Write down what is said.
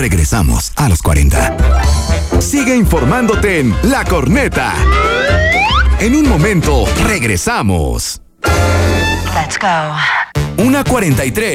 Regresamos a los 40. Sigue informándote en La Corneta. En un momento, regresamos. Let's go. 1:43.